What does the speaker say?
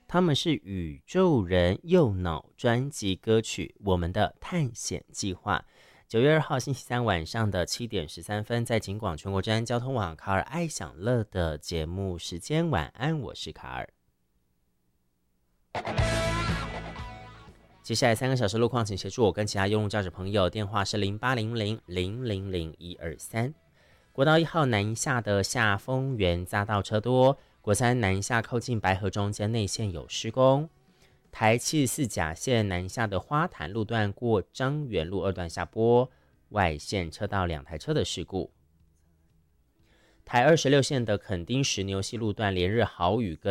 他们是宇宙人右脑专辑歌曲《我们的探险计划》。9月2号星期三晚上的7点13分，在警广全国治安交通网卡尔爱享乐的节目时间。晚安，我是卡尔。接下来3个小时路况，请协助我跟其他用路驾驶朋友，电话是0800000123。国道1号南下的下丰原匝道车多，国3南下靠近白河中间内线有施工。台74甲线南下的花坛路段过张园路2段下坡，外线车道2台车的事故。台26线的垦丁石牛溪路段连日豪雨跟